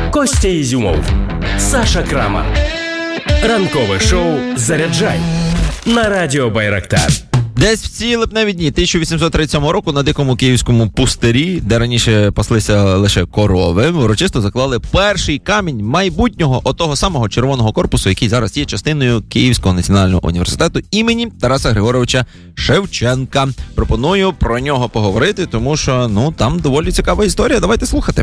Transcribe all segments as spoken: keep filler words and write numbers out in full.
Костя Ізюмов, Саша Крамар. Ранкове шоу «Заряджай» на радіо Байрактар. Десь в ці липневі дні тисяча вісімсот тридцять сьомого року на дикому київському пустирі, де раніше паслися лише корови, урочисто заклали перший камінь майбутнього отого самого червоного корпусу, який зараз є частиною Київського національного університету імені Тараса Григоровича Шевченка. Пропоную про нього поговорити, тому що, ну, там доволі цікава історія. Давайте слухати.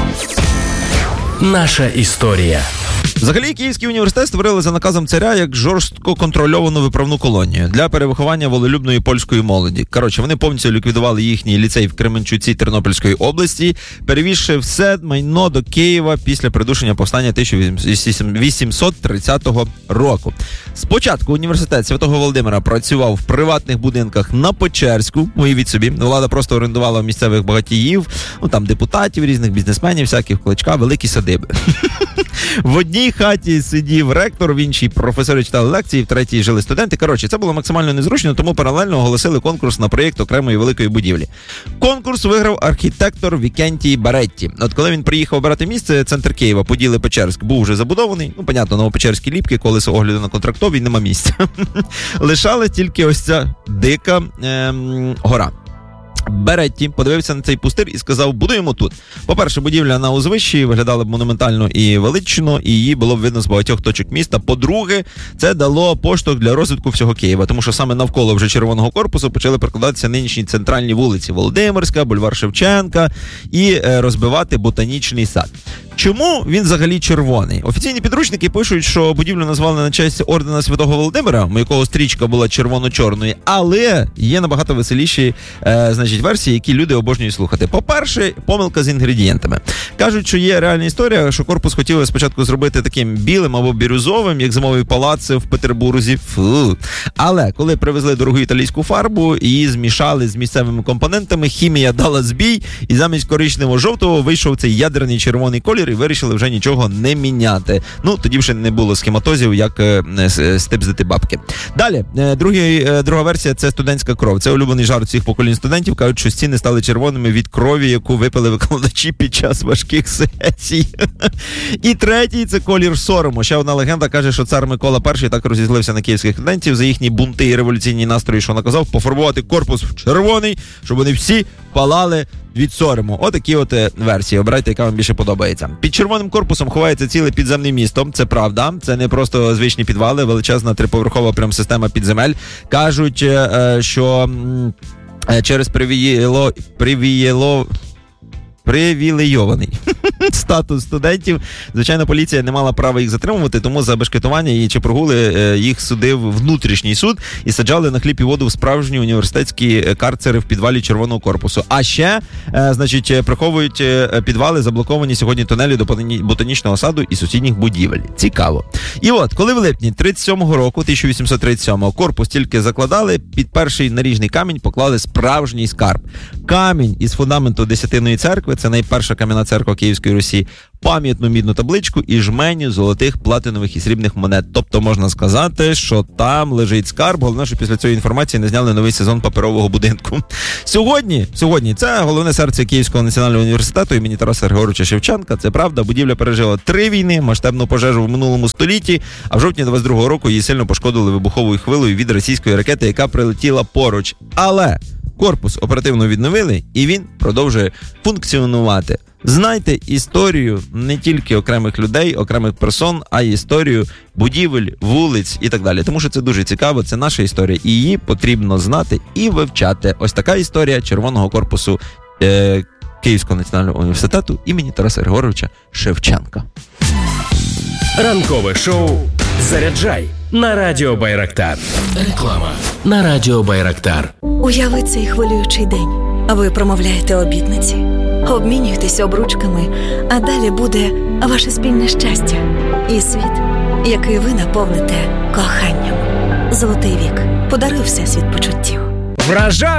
Наша історія. Взагалі, Київський університет створили за наказом царя як жорстко контрольовану виправну колонію для перевиховання волелюбної польської молоді. Коротше, вони повністю ліквідували їхній ліцей в Кременчуці Тернопільської області, перевізши все майно до Києва після придушення повстання тисяча вісімсот тридцятого року. Спочатку університет Святого Володимира працював в приватних будинках на Печерську, уявіть собі. Влада просто орендувала місцевих багатіїв, ну там депутатів, різних бізнесменів, всяких кличка, великі садиби. В одній хаті сидів ректор, в іншій професори читали лекції, в третій жили студенти. Коротше, це було максимально незручно, тому паралельно оголосили конкурс на проєкт окремої великої будівлі. Конкурс виграв архітектор Вікентій Баретті. От коли він приїхав обирати місце, центр Києва, Поділи-Печерськ, був вже забудований. Ну, понятно, Новопечерські ліпки, колесо огляду на контрактовій, нема місця. Лишалась тільки ось ця дика ем, гора. Баретті подивився на цей пустир і сказав: будуємо тут. По-перше, будівля на узвищі виглядала б монументально і велично, і її було б видно з багатьох точок міста. По-друге, це дало поштовх для розвитку всього Києва, тому що саме навколо вже Червоного корпусу почали прокладатися нинішні центральні вулиці: Володимирська, бульвар Шевченка і е, розбивати ботанічний сад. Чому він взагалі червоний? Офіційні підручники пишуть, що будівлю назвали на честь ордена Святого Володимира, у якого стрічка була червоно-чорною, але є набагато веселіші е, значить, версії, які люди обожнюють слухати. По-перше, помилка з інгредієнтами. Кажуть, що є реальна історія, що корпус хотіли спочатку зробити таким білим або бірюзовим, як зимовий палац в Петербурзі. Фу. Але коли привезли дорогу італійську фарбу, її змішали з місцевими компонентами, хімія дала збій, і замість коричнево-жовтого вийшов цей ядерний червоний колір, і вирішили вже нічого не міняти. Ну, тоді вже не було схематозів, як е, степздити бабки. Далі, е, другий, е, друга версія – це студентська кров. Це улюблений жарт всіх поколінь студентів. Кажуть, що стіни стали червоними від крові, яку випили викладачі під час важких сесій. І третій – це колір сорому. Ще одна легенда каже, що цар Микола І так розізлився на київських студентів за їхні бунти і революційні настрої, що наказав пофарбувати корпус в червоний, щоб вони всі палали від сорому. Отакі от версії. Обирайте, яка вам більше подобається. Під червоним корпусом ховається ціле підземне місто. Це правда. Це не просто звичні підвали, величезна триповерхова прям система підземель. Кажуть, що через привієло... привієло... привілейований статус студентів, звичайно, поліція не мала права їх затримувати, тому за бешкетування і чи прогули їх судив внутрішній суд і саджали на хліб і воду в справжні університетські карцери в підвалі Червоного корпусу. А ще, значить, приховують підвали, заблоковані сьогодні тунелі до ботанічного саду і сусідніх будівель. Цікаво. І от, коли в липні тридцять сьомого року, тисяча вісімсот тридцять сьомого, корпус тільки закладали, під перший наріжний камінь поклали справжній скарб. Камінь із фундаменту Десятинної церкви, це найперша кам'яна церква Київської Русі, пам'ятну мідну табличку і жменю золотих, платинових і срібних монет. Тобто можна сказати, що там лежить скарб. Головне, що після цієї інформації не зняли новий сезон паперового будинку. Сьогодні, сьогодні це головне серце Київського національного університету імені Тараса Григоровича Шевченка. Це правда, будівля пережила три війни, масштабну пожежу в минулому столітті, а в жовтні двадцять другого року її сильно пошкодили вибуховою хвилею від російської ракети, яка прилетіла поруч. Але корпус оперативно відновили, і він продовжує функціонувати. Знайте історію не тільки окремих людей, окремих персон, а й історію будівель, вулиць і так далі. Тому що це дуже цікаво, це наша історія, і її потрібно знати і вивчати. Ось така історія Червоного корпусу е- Київського національного університету імені Тараса Григоровича Шевченка. Ранкове шоу «Заряджай» на радіо Байрактар. Реклама на радіо Байрактар. Уяви цей хвилюючий день. Ви промовляєте обітниці, обмінюєтесь обручками, а далі буде ваше спільне щастя і світ, який ви наповните коханням. Золотий вік. Подаруй всесвіт почуттів. Вражай!